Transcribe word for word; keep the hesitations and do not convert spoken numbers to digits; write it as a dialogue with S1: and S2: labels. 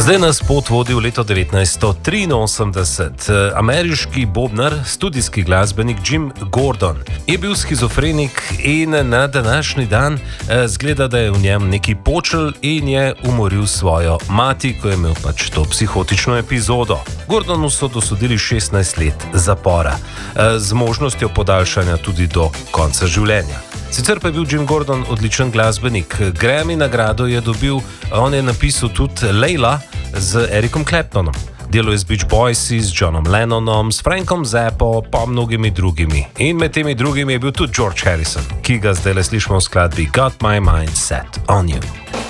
S1: Zdaj nas pot vodi v leto devetnajststo triinosemdeset. Ameriški bobnar, studijski glasbenik Jim Gordon je bil shizofrenik in na današnji dan zgleda, da je v njem neki počel in je umoril svojo mati, ko je imel pač to psihotično epizodo. Gordonu so dosodili šestnajst let zapora, z možnostjo podaljšanja tudi do konca življenja. Sicer pa je bil Jim Gordon odličen glasbenik. Grammy nagrado je dobil, on je napisal tudi Layla z Ericom Claptonom. Delo je z Beach Boysi, z Johnom Lennonom, s Frankom Zappo, pa mnogimi drugimi. In med temi drugimi je bil tudi George Harrison, ki ga zdaj le slišimo v skladbi Got My Mind Set on You.